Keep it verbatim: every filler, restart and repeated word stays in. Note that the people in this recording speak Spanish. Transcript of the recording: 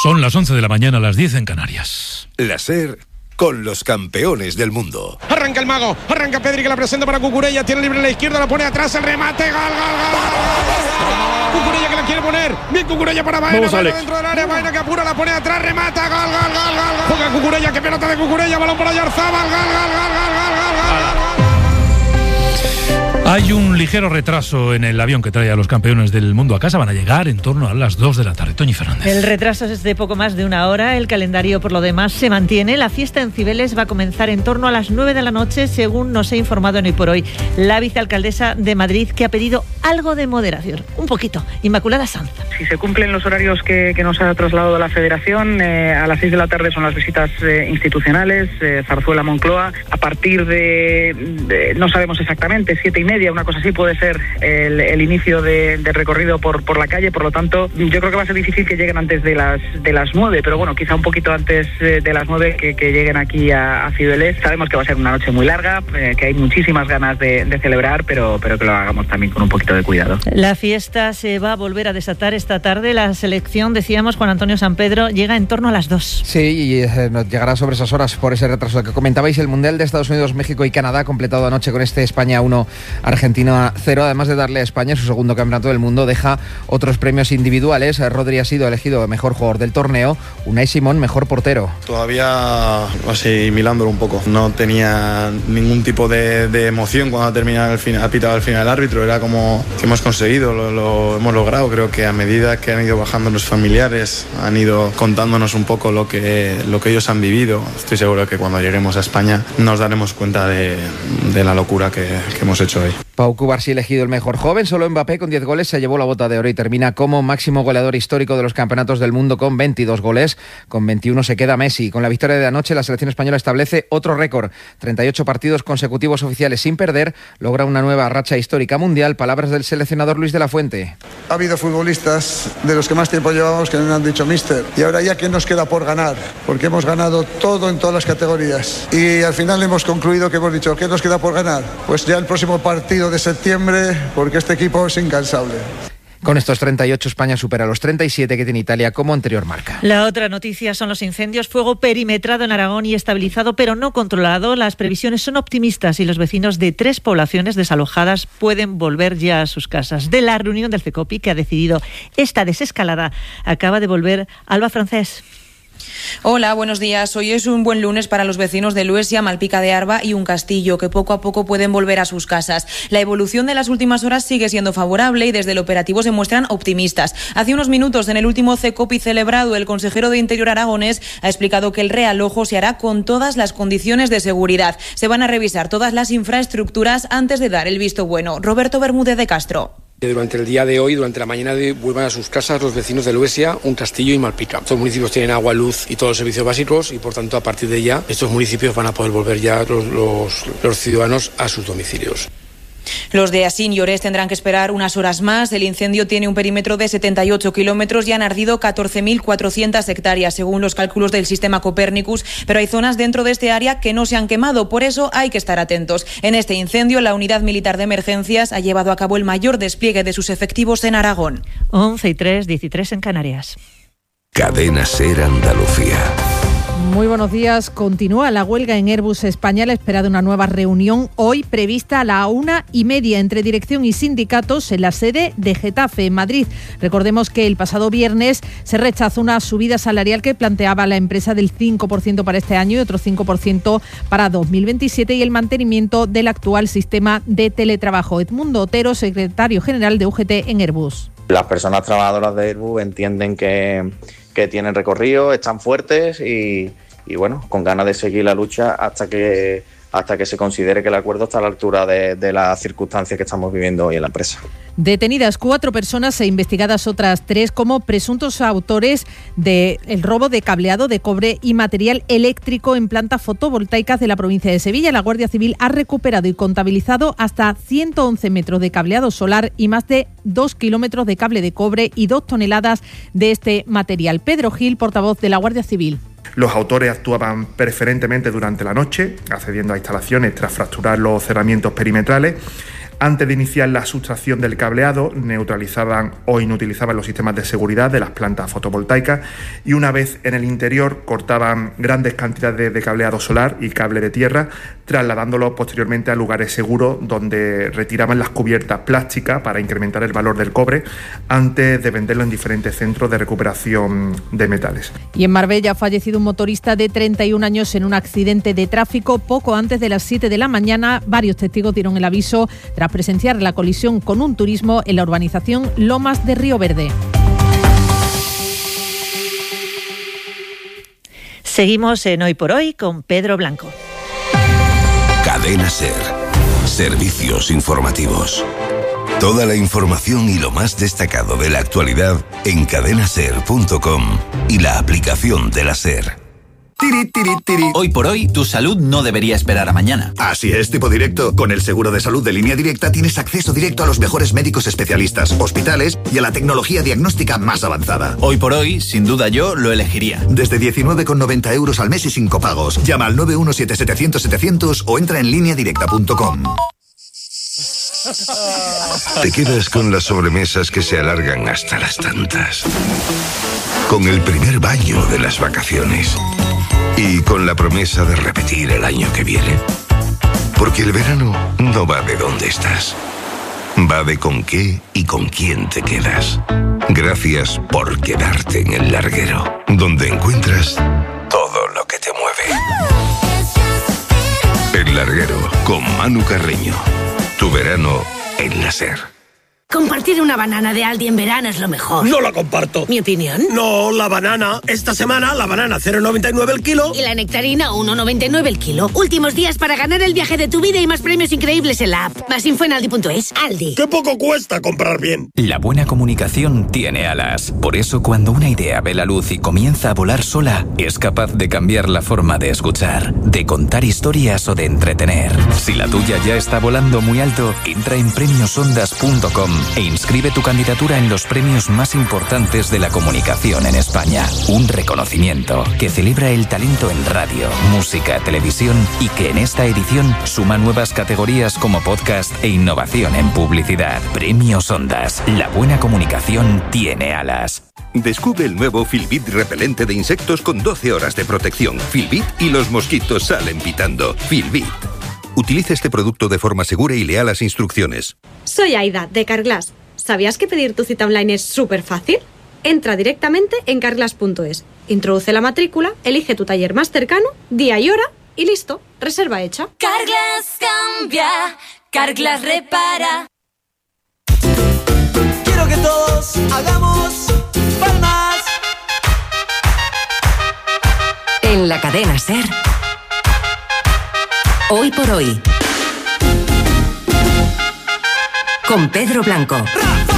Son las once de la mañana, las diez en Canarias. La SER con los campeones del mundo. Arranca el mago, arranca Pedri que la presenta para Cucurella, tiene libre en la izquierda, la pone atrás, el remate, gol, gol, gol. Cucurella que la quiere poner, bien Cucurella para Baena, Baena dentro del área, Baena que apura, la pone atrás, remata, gol, gol, gol, gol. Juega Cucurella, que pelota de Cucurella, balón para Oyarzabal, gol, gol, gol, gol, gol, gol, gol. Hay un ligero retraso en el avión que trae a los campeones del mundo a casa. Van a llegar en torno a las dos de la tarde. Toñi Fernández. El retraso es de poco más de una hora. El calendario, por lo demás, se mantiene. La fiesta en Cibeles va a comenzar en torno a las nueve de la noche, según nos ha informado en Hoy por Hoy la vicealcaldesa de Madrid, que ha pedido algo de moderación. Un poquito. Inmaculada Sanz. Si se cumplen los horarios que, que nos ha trasladado la Federación, eh, a las seis de la tarde son las visitas eh, institucionales, eh, Zarzuela, Moncloa. A partir de, de, no sabemos exactamente, siete y media, una cosa así, puede ser el, el inicio de, de recorrido por, por la calle. Por lo tanto, yo creo que va a ser difícil que lleguen antes de las de las nueve, pero bueno, quizá un poquito antes de las nueve que, que lleguen aquí a, a Cibeles. Sabemos que va a ser una noche muy larga, eh, que hay muchísimas ganas de, de celebrar, pero, pero que lo hagamos también con un poquito de cuidado. La fiesta se va a volver a desatar esta tarde. La selección, decíamos, Juan Antonio Sampedro, llega en torno a las dos. Sí, y eh, nos llegará sobre esas horas por ese retraso que comentabais. El Mundial de Estados Unidos, México y Canadá, completado anoche con este España uno, Argentina cero. Además de darle a España su segundo campeonato del mundo, deja otros premios individuales. Rodri ha sido elegido mejor jugador del torneo, Unai Simón mejor portero. Todavía asimilándolo un poco. No tenía ningún tipo de, de emoción cuando ha terminado el final, ha pitado al final el árbitro. Era como que hemos conseguido, lo, lo hemos logrado. Creo que a medida que han ido bajando los familiares, han ido contándonos un poco lo que, lo que ellos han vivido. Estoy seguro que cuando lleguemos a España nos daremos cuenta de, de la locura que, que hemos hecho hoy. Pau Cubarsí elegido el mejor joven, solo Mbappé con diez goles se llevó la bota de oro y termina como máximo goleador histórico de los campeonatos del mundo con veintidós goles, con veintiuno se queda Messi. Con la victoria de anoche la selección española establece otro récord, treinta y ocho partidos consecutivos oficiales sin perder, logra una nueva racha histórica mundial. Palabras del seleccionador Luis de la Fuente. Ha habido futbolistas de los que más tiempo llevamos que me han dicho míster, y ahora ya ¿qué nos queda por ganar? Porque hemos ganado todo en todas las categorías y al final hemos concluido que hemos dicho ¿qué nos queda por ganar? Pues ya el próximo partido de septiembre, porque este equipo es incansable. Con estos treinta y ocho, España supera los treinta y siete que tiene Italia como anterior marca. La otra noticia son los incendios. Fuego perimetrado en Aragón y estabilizado, pero no controlado. Las previsiones son optimistas y los vecinos de tres poblaciones desalojadas pueden volver ya a sus casas. De la reunión del CECOPI, que ha decidido esta desescalada, acaba de volver Alba Francés. Hola, buenos días. Hoy es un buen lunes para los vecinos de Luesia, Malpica de Arba y Un Castillo, que poco a poco pueden volver a sus casas. La evolución de las últimas horas sigue siendo favorable y desde el operativo se muestran optimistas. Hace unos minutos, en el último CECOPI celebrado, el consejero de Interior aragonés ha explicado que el realojo se hará con todas las condiciones de seguridad. Se van a revisar todas las infraestructuras antes de dar el visto bueno. Roberto Bermúdez de Castro. Durante el día de hoy, durante la mañana de hoy, vuelvan a sus casas los vecinos de Luesia, Un Castillo y Malpica. Estos municipios tienen agua, luz y todos los servicios básicos y, por tanto, a partir de ya, estos municipios van a poder volver ya los, los, los ciudadanos a sus domicilios. Los de Asín y Orés tendrán que esperar unas horas más. El incendio tiene un perímetro de setenta y ocho kilómetros y han ardido catorce mil cuatrocientas hectáreas, según los cálculos del sistema Copérnicus, pero hay zonas dentro de este área que no se han quemado, por eso hay que estar atentos. En este incendio, la Unidad Militar de Emergencias ha llevado a cabo el mayor despliegue de sus efectivos en Aragón. once y tres, dieciséis en Canarias. Cadena SER Andalucía. Muy buenos días. Continúa la huelga en Airbus España. Ha esperado una nueva reunión hoy prevista a la una y media entre dirección y sindicatos en la sede de Getafe, en Madrid. Recordemos que el pasado viernes se rechazó una subida salarial que planteaba la empresa del cinco por ciento para este año y otro cinco por ciento para dos mil veintisiete y el mantenimiento del actual sistema de teletrabajo. Edmundo Otero, secretario general de U G T en Airbus. Las personas trabajadoras de Airbus entienden que, que tienen recorrido, están fuertes y, y bueno, con ganas de seguir la lucha hasta que hasta que se considere que el acuerdo está a la altura de, de las circunstancias que estamos viviendo hoy en la empresa. Detenidas cuatro personas e investigadas otras tres como presuntos autores del robo de cableado de cobre y material eléctrico en plantas fotovoltaicas de la provincia de Sevilla. La Guardia Civil ha recuperado y contabilizado hasta ciento once metros de cableado solar y más de dos kilómetros de cable de cobre y dos toneladas de este material. Pedro Gil, portavoz de la Guardia Civil. Los autores actuaban preferentemente durante la noche, accediendo a instalaciones tras fracturar los cerramientos perimetrales. Antes de iniciar la sustracción del cableado, neutralizaban o inutilizaban los sistemas de seguridad de las plantas fotovoltaicas y una vez en el interior cortaban grandes cantidades de cableado solar y cable de tierra, trasladándolo posteriormente a lugares seguros donde retiraban las cubiertas plásticas para incrementar el valor del cobre antes de venderlo en diferentes centros de recuperación de metales. Y en Marbella ha fallecido un motorista de treinta y un años en un accidente de tráfico poco antes de las siete de la mañana. Varios testigos dieron el aviso tras presenciar la colisión con un turismo en la urbanización Lomas de Río Verde. Seguimos en Hoy por Hoy con Pedro Blanco. Cadena SER. Servicios informativos. Toda la información y lo más destacado de la actualidad en cadena ser punto com y la aplicación de la SER. Tiri, tiri, tiri. Hoy por hoy, tu salud no debería esperar a mañana. Así es, tipo directo. Con el seguro de salud de Línea Directa tienes acceso directo a los mejores médicos especialistas, hospitales y a la tecnología diagnóstica más avanzada. Hoy por hoy, sin duda yo lo elegiría. Desde diecinueve con noventa euros al mes y sin copagos. Llama al nueve uno siete setecientos setecientos o entra en línea directa punto com. Te quedas con las sobremesas que se alargan hasta las tantas. Con el primer baño de las vacaciones. Y con la promesa de repetir el año que viene. Porque el verano no va de dónde estás. Va de con qué y con quién te quedas. Gracias por quedarte en El Larguero, donde encuentras todo lo que te mueve. El Larguero, con Manu Carreño. Tu verano en la SER. Compartir una banana de Aldi en verano es lo mejor. No la comparto. ¿Mi opinión? No, la banana. Esta semana la banana cero coma noventa y nueve el kilo. Y la nectarina uno coma noventa y nueve el kilo. Últimos días para ganar el viaje de tu vida y más premios increíbles en la app. Más info en aldi punto es. Aldi. ¡Qué poco cuesta comprar bien! La buena comunicación tiene alas. Por eso cuando una idea ve la luz y comienza a volar sola, es capaz de cambiar la forma de escuchar, de contar historias o de entretener. Si la tuya ya está volando muy alto, entra en premios ondas punto com e inscribe tu candidatura en los premios más importantes de la comunicación en España. Un reconocimiento que celebra el talento en radio, música, televisión y que en esta edición suma nuevas categorías como podcast e innovación en publicidad. Premios Ondas. La buena comunicación tiene alas. Descubre el nuevo Filbit repelente de insectos con doce horas de protección. Filbit y los mosquitos salen pitando. Filbit. Utiliza este producto de forma segura y lea las instrucciones. Soy Aida, de Carglass. ¿Sabías que pedir tu cita online es súper fácil? Entra directamente en carglass punto es, introduce la matrícula, elige tu taller más cercano, día y hora y listo, reserva hecha. Carglass cambia, Carglass repara. Quiero que todos hagamos palmas. En la cadena SER. Hoy por hoy. Con Pedro Blanco. ¡Ra!